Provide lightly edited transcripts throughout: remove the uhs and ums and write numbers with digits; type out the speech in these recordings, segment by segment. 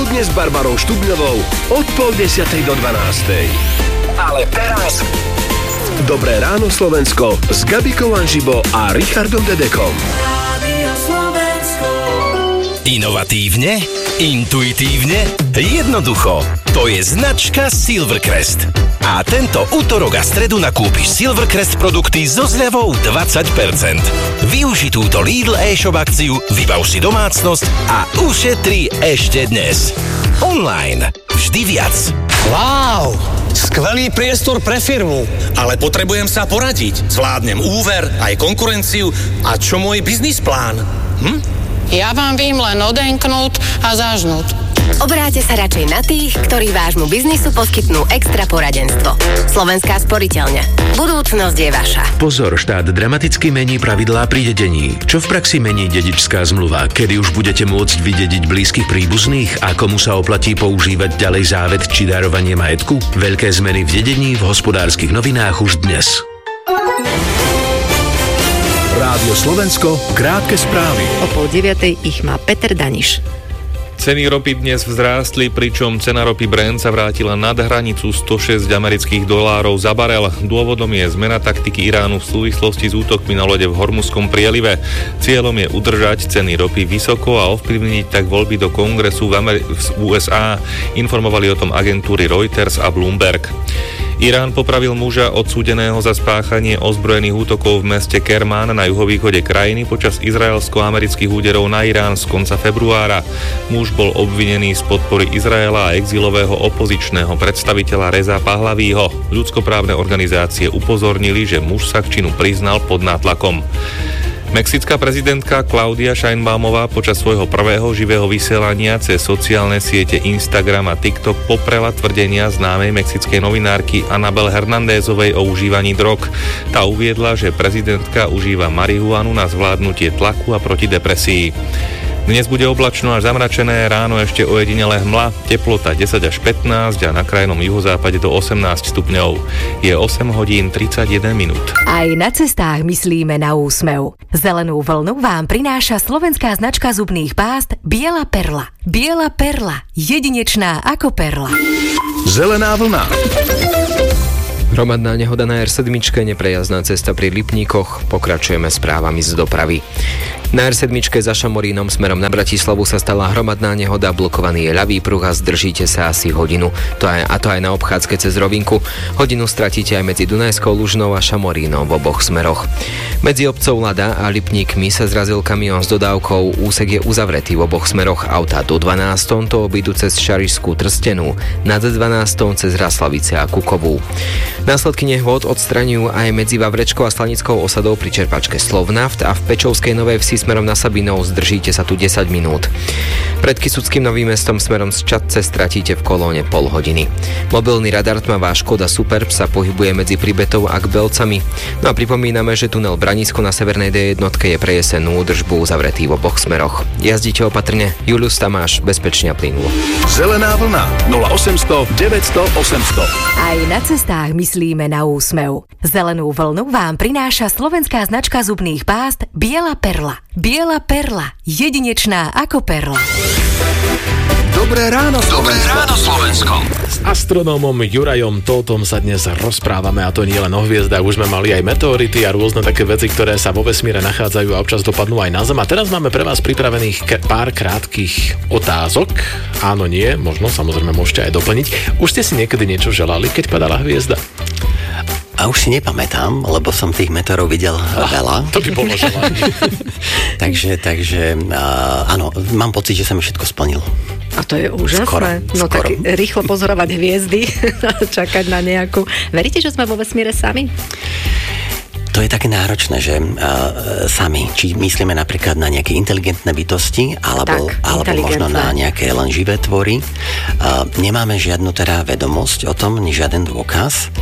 Kľudne s Barbarou Štubňovou od 9:30 do 12:00. Ale teraz Dobré ráno Slovensko s Gabikou Anžibo a Richardom Dedekom. Inovatívne, intuitívne, jednoducho. To je značka Silvercrest. A tento útorok a stredu nakúpiš Silvercrest produkty so zľavou 20%. Využi túto Lidl e-shop akciu, vybav si domácnosť a ušetri ešte dnes. Online. Vždy viac. Wow! Skvelý priestor pre firmu. Ale potrebujem sa poradiť. Zvládnem úver, aj konkurenciu. A čo môj biznisplán? Ja vám vím len odenknúť a zažnúť. Obráťte sa radšej na tých, ktorí vášmu biznisu poskytnú extra poradenstvo. Slovenská sporiteľňa. Budúcnosť je vaša. Pozor, štát dramaticky mení pravidlá pri dedení. Čo v praxi mení dedičská zmluva? Kedy už budete môcť vydediť blízkych príbuzných a komu sa oplatí používať ďalej závet či darovanie majetku? Veľké zmeny v dedení v Hospodárskych novinách už dnes. Rádio Slovensko, krátke správy. O 8:30 ich má Peter Daniš. Ceny ropy dnes vzrástli, pričom cena ropy Brent sa vrátila nad hranicu $106 za barel. Dôvodom je zmena taktiky Iránu v súvislosti s útokmi na lode v Hormuzskom prielive. Cieľom je udržať ceny ropy vysoko a ovplyvniť tak voľby do kongresu v USA. Informovali o tom agentúry Reuters a Bloomberg. Irán popravil muža odsúdeného za spáchanie ozbrojených útokov v meste Kermán na juhovýchode krajiny počas izraelsko-amerických úderov na Irán z konca februára. Muž bol obvinený z podpory Izraela a exilového opozičného predstaviteľa Reza Pahlavího. Ľudskoprávne organizácie upozornili, že muž sa k činu priznal pod nátlakom. Mexická prezidentka Claudia Sheinbaumová počas svojho prvého živého vysielania cez sociálne siete Instagram a TikTok poprela tvrdenia známej mexickej novinárky Anabel Hernándezovej o užívaní drog. Tá uviedla, že prezidentka užíva marihuanu na zvládnutie tlaku a proti depresii. Dnes bude oblačno až zamračené, ráno ešte ojedinele hmla, teplota 10 až 15 a na krajnom juhozápade do 18 stupňov. Je 8:31. Aj na cestách myslíme na úsmev. Zelenú vlnu vám prináša slovenská značka zubných pást Biela perla. Biela perla, jedinečná ako perla. Zelená vlna. Hromadná nehoda na R7, neprejazdná cesta pri Lipníkoch. Pokračujeme správami z dopravy. Na R7 za Šamorínom smerom na Bratislavu sa stala hromadná nehoda, blokovaný je ľavý pruh a zdržíte sa asi hodinu. A to aj na obchádzke cez Rovinku. Hodinu stratíte aj medzi Dunajskou Lužnou a Šamorínom v oboch smeroch. Medzi obcov Lada a Lipníkmi sa zrazil kamión s dodávkou, úsek je uzavretý v oboch smeroch. Autá do 12 to obídu cez Šarišskú Trstenú, nad 12 cez Raslavice a Kukovú. Následky nehôd odstraňujú aj medzi Vavrečkou a Slanickou osadou pri čerpačke Slovnaft a v Pečovskej Novej Vsi smerom na Sabinov zdržíte sa tu 10 minút. Pred Kysuckým Novým Mestom smerom z Čadce stratíte v kolóne pol hodiny. Mobilný radar tmavá Škoda Superb sa pohybuje medzi Pribetou a Kbelcami. No a pripomíname, že tunel Branisko na severnej D1 je pre jesennú údržbu uzavretý v oboch smeroch. Jazdite opatrne. Julius Tamáš, bezpečne a plynulo. Zelená vlna 0800 900 800. Aj na cestách myslíme na úsmev. Zelenú vlnu vám prináša slovenská značka zubných pást Biela perla. Biela perla, jedinečná ako perla. Dobré ráno Slovensko. Dobré ráno Slovensko. S astronómom Jurajom Tótom sa dnes rozprávame, a to nie len o hviezdách, už sme mali aj meteority a rôzne také veci, ktoré sa vo vesmíre nachádzajú a občas dopadnú aj na Zem. A teraz máme pre vás pripravených pár krátkych otázok. Áno, nie, možno, samozrejme môžete aj doplniť. Už ste si niekedy niečo želali, keď padala hviezda? A už si nepamätám, lebo som tých meteorov videl veľa. To by bolo želanie. takže áno, mám pocit, že sa mi všetko splnilo. A to je úžasné. Skoro. Tak rýchlo pozorovať hviezdy a čakať na nejakú. Veríte, že sme vo vesmíre sami? To je také náročné, že sami, či myslíme napríklad na nejaké inteligentné bytosti, alebo možno na nejaké len živé tvory. Nemáme žiadnu teda vedomosť o tom, ni žiaden dôkaz.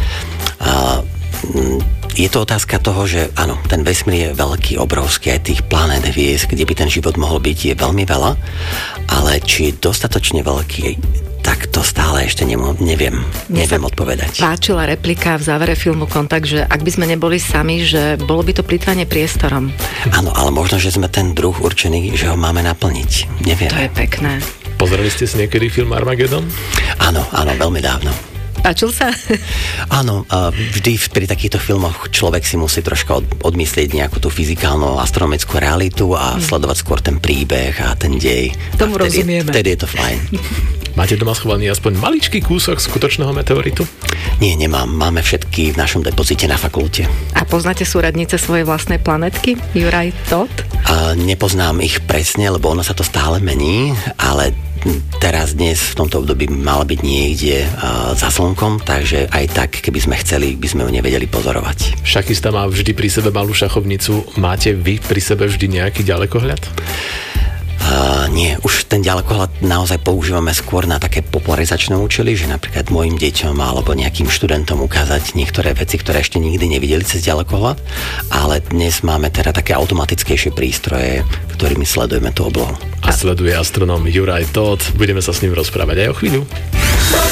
Je to otázka toho, že áno, ten vesmír je veľký, obrovský, aj tých planét, hviezd, kde by ten život mohol byť, je veľmi veľa, ale či je dostatočne veľký, tak to stále ešte neviem odpovedať. Páčila replika v závere filmu Kontakt, že ak by sme neboli sami, že bolo by to plytvanie priestorom. Áno, ale možno, že sme ten druh určený, že ho máme naplniť. Neviem. To je pekné. Pozerali ste si niekedy film Armageddon? Áno, veľmi dávno. Páčil sa? Áno, vždy pri takýchto filmoch človek si musí troška odmyslieť nejakú tú fyzikálnu astronomickú realitu a sledovať skôr ten príbeh a ten dej. Tomu rozumieme. Vtedy je to fajn. Máte doma schovaný aspoň maličký kúsok skutočného meteoritu? Nie, nemám. Máme všetky v našom depozite na fakulte. A poznáte súradnice svojej vlastnej planetky? Juraj Todt? Nepoznám ich presne, lebo ono sa to stále mení, ale teraz dnes v tomto období mala byť niekde za slnkom, takže aj tak, keby sme chceli, by sme ho nevedeli pozorovať. Šachista má vždy pri sebe malú šachovnicu. Máte vy pri sebe vždy nejaký ďalekohľad? Nie, už ten ďalekohľad naozaj používame skôr na také popularizačné účely, že napríklad mojim deťom alebo nejakým študentom ukázať niektoré veci, ktoré ešte nikdy nevideli cez ďalekohľad, ale dnes máme teda také automatickejšie prístroje, ktorými sledujeme tú oblohu. A sleduje astronóm Juraj Todt. Budeme sa s ním rozprávať aj o chvíľu.